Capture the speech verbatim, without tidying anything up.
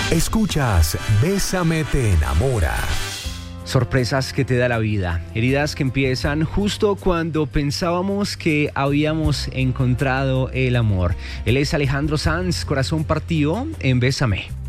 Escuchas Bésame te enamora. Sorpresas que te da la vida, heridas que empiezan justo cuando pensábamos que habíamos encontrado el amor. Él es Alejandro Sanz, Corazón Partido en Bésame.